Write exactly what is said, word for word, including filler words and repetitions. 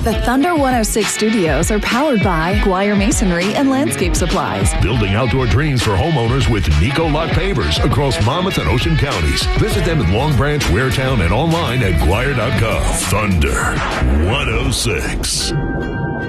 The Thunder one oh six studios are powered by Guire Masonry and Landscape Supplies. Building outdoor dreams for homeowners with Nico Lot Pavers across Monmouth and Ocean counties. Visit them in Long Branch, Waretown, and online at Guire dot com. Thunder one oh six.